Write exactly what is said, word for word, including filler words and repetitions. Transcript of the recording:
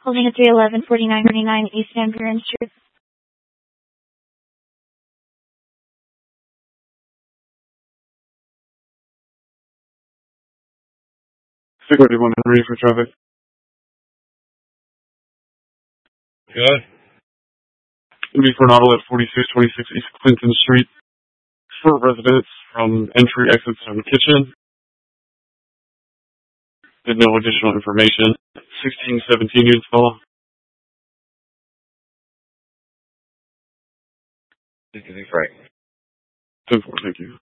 Holding at three eleven forty-nine forty-nine East Van Buren Street. Security one Henry for traffic. Good. It'll be for an auto at forty-six twenty-six East Clinton Street. For residents from entry exits from the kitchen. Did no additional information. sixteen seventeen units follow. sixty-six right. ten four, thank you.